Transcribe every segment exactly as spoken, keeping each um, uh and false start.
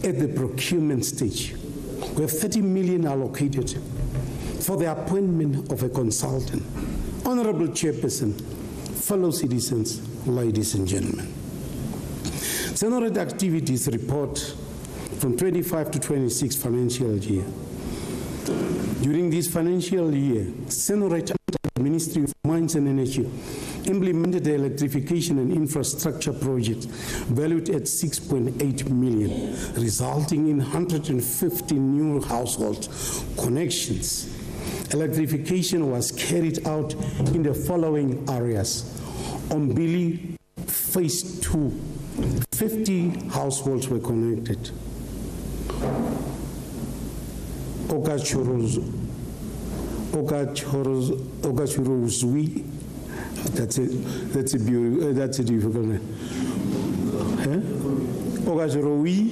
at the procurement stage. We have thirty million allocated for the appointment of a consultant. Honorable Chairperson, fellow citizens, ladies and gentlemen. Senorate activities report from twenty-five to twenty-six financial year. During this financial year, Senorate under the Ministry of Mines and Energy implemented the electrification and infrastructure projects valued at six point eight million, resulting in one hundred fifty new household connections. Electrification was carried out in the following areas. Ombili Phase two, fifty households were connected. Okachuruz, Okachuruz, Okachuruzwi, that's it, that's a beautiful, uh, that's a difficult name. Huh? Okachurui,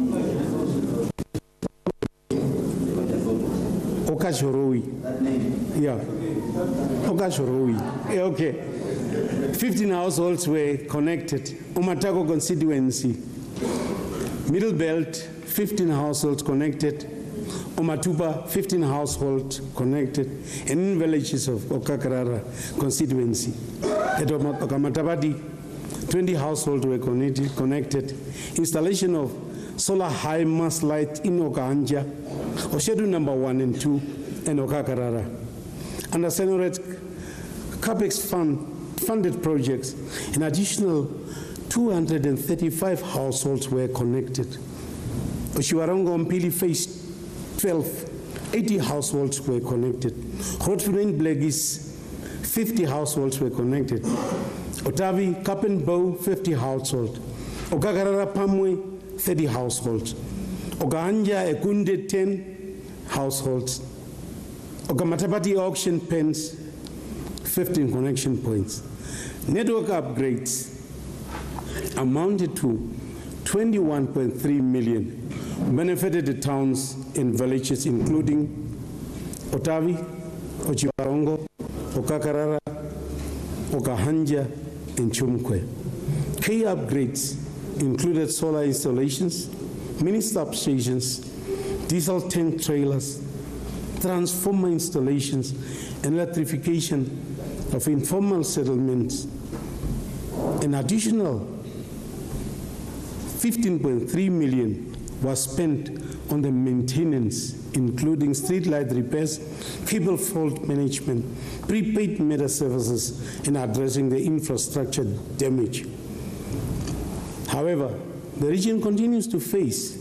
Okachurui, yeah, Okachurui, yeah, okay. fifteen households were connected. Umatako constituency, Middle Belt, fifteen households connected. Omatuba, fifteen households connected. And in villages of Okakarara constituency. At Okamatabadi, twenty households were connected. connected. Installation of solar high mass light in Okanja, Oshedu number one and two, and Okakarara. Under Senorate CAPEX fund, funded projects, an additional two hundred thirty-five households were connected. Oshiwarongo Mpili Phase twelve, eighty households were connected. Hotflame Blegis, fifty households were connected. Otavi, Kapenbow, fifty households. Okakarara Pamwe, thirty households. Oganja Ekunde, ten households. Okamatabati auction pens, fifteen connection points. Network upgrades amounted to twenty-one point three million, benefited the towns and villages including Otavi, Ochiwarongo, Okakarara, Okahanja, and Chumkwe. Key upgrades included solar installations, mini substations, diesel tank trailers, transformer installations, and electrification of informal settlements. An additional fifteen point three million was spent on the maintenance, including streetlight repairs, cable fault management, prepaid meter services, and addressing the infrastructure damage. However, the region continues to face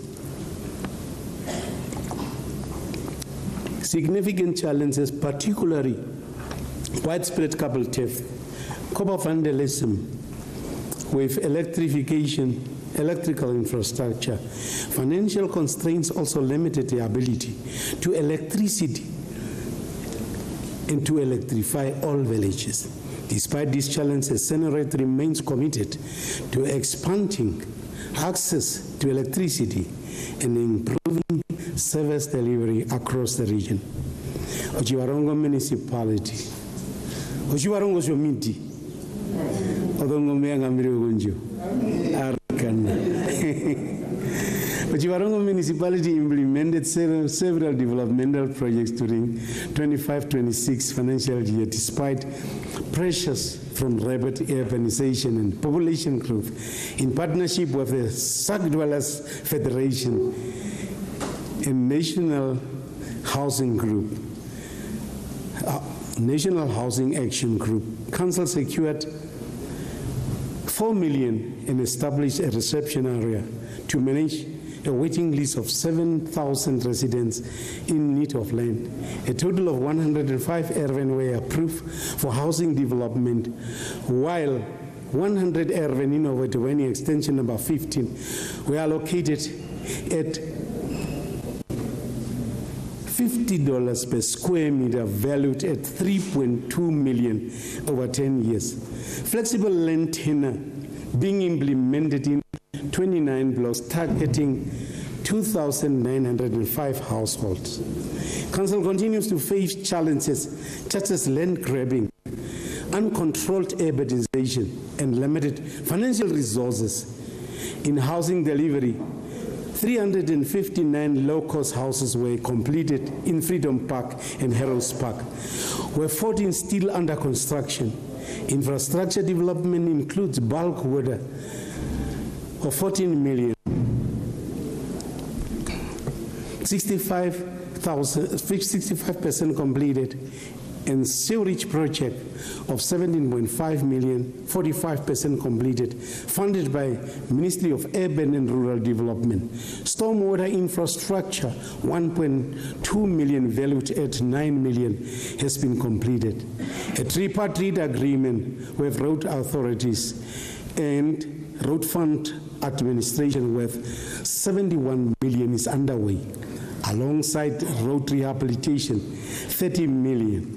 significant challenges, particularly widespread cable theft, copper vandalism, with electrification, electrical infrastructure. Financial constraints also limited the ability to electricity and to electrify all villages. Despite these challenges, Senorate remains committed to expanding access to electricity and improving service delivery across the region. Ochiwarongo Municipality. Ochiwarongo Shomiti. Odongo Meanga Mirugunjo. Arkana. Ochiwarongo Municipality implemented several, several developmental projects during twenty-five twenty-six financial year, despite pressures from rapid urbanization and population growth, in partnership with the Sac Dwellers Federation and National Housing Group, uh, National Housing Action Group. Council secured four million and established a reception area to manage a waiting list of seven thousand residents in need of land. A total of one hundred five Erven were approved for housing development, while one hundred Erven in Ovetweni extension number fifteen were allocated at fifty dollars per square meter, valued at three point two million over ten years. Flexible land tenure being implemented in twenty-nine blocks, targeting two thousand nine hundred five households. Council continues to face challenges such as land grabbing, uncontrolled urbanization, and limited financial resources in housing delivery. three hundred fifty-nine low-cost houses were completed in Freedom Park and Heroes Park, where fourteen still under construction. Infrastructure development includes bulk water of fourteen million, sixty-five percent completed, and sewerage project of seventeen point five million, forty-five percent completed, funded by Ministry of Urban and Rural Development. Stormwater infrastructure, one point two million, valued at nine million, has been completed. A tripartite agreement with road authorities and road fund administration worth seventy-one million is underway. Alongside road rehabilitation, thirty million.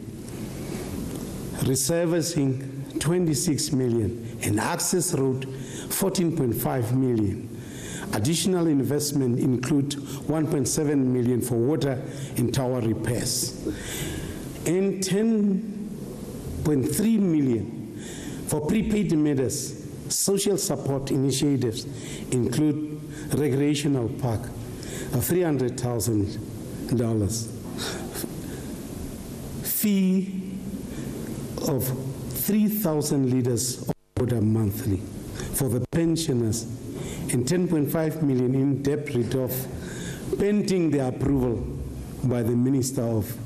Resurfacing, twenty-six million, and access road, fourteen point five million. Additional investment include one point seven million for water and tower repairs, and ten point three million for prepaid measures. Social support initiatives include recreational park of three hundred thousand dollars, fee of three thousand liters of water monthly for the pensioners, and ten point five million in debt write-off, pending the approval by the Minister of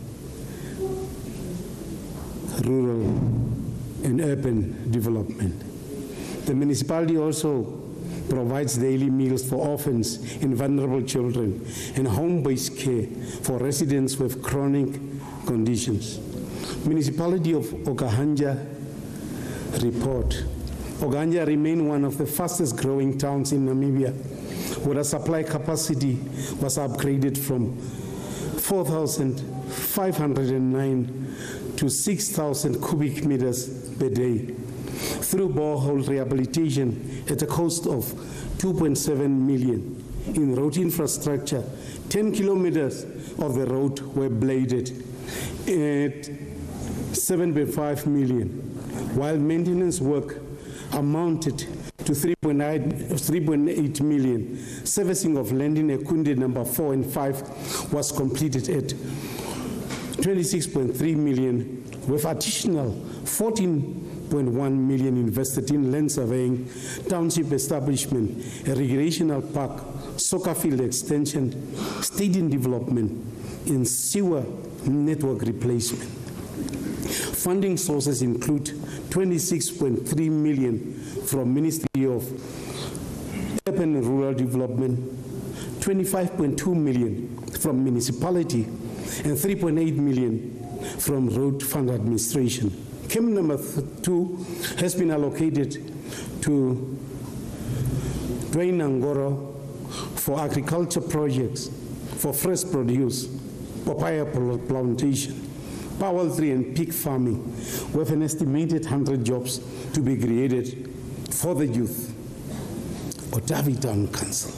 Rural and Urban Development. The municipality also provides daily meals for orphans and vulnerable children and home-based care for residents with chronic conditions. Municipality of Okahanja report. Okahanja remains one of the fastest growing towns in Namibia, where the supply capacity was upgraded from four thousand five hundred nine to six thousand cubic meters per day through borehole rehabilitation at a cost of two point seven million. In road infrastructure, ten kilometers of the road were bladed at seven point five million, while maintenance work amounted to three point eight million. Servicing of Landing Ekunde number four and five was completed at twenty-six point three million, with additional fourteen point one million invested in land surveying, township establishment, a recreational park, soccer field extension, stadium development, and sewer network replacement. Funding sources include twenty-six point three million from Ministry of Urban and Rural Development, twenty-five point two million from municipality, and three point eight million from Road Fund Administration. Camp number two has been allocated to Dwayne Angoro for agriculture projects for fresh produce, papaya plantation, poultry and pig farming, with an estimated one hundred jobs to be created for the youth. Otavi Town Council.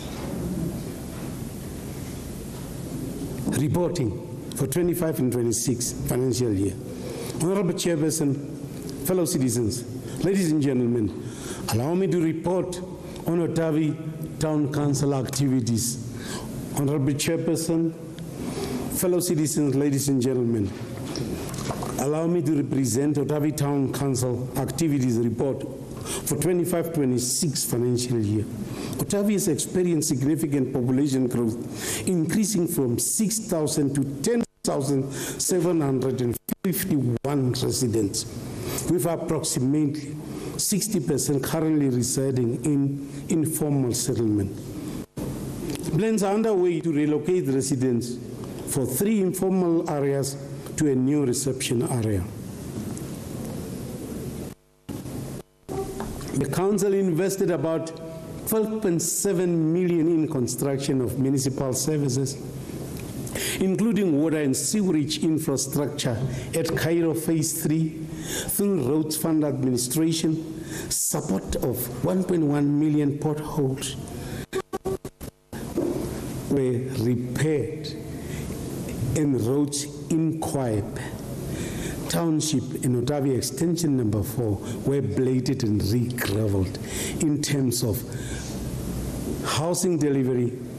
Reporting for twenty-five and twenty-six financial year. Honorable Chairperson, fellow citizens, ladies and gentlemen, allow me to report on Otavi Town Council activities. Honorable Chairperson, fellow citizens, ladies and gentlemen, allow me to represent Otavi Town Council activities report for twenty-five twenty-six financial year. Otavi has experienced significant population growth, increasing from six thousand to ten thousand seven hundred fifty-one residents, with approximately sixty percent currently residing in informal settlement. Plans are underway to relocate residents for three informal areas to a new reception area. The council invested about twelve point seven million in construction of municipal services, including water and sewerage infrastructure at Cairo Phase three through Roads Fund Administration, support of one point one million potholes were repaired, and roads in Kwaib Township in Otavi Extension number four were bladed and re-gravelled in terms of housing delivery,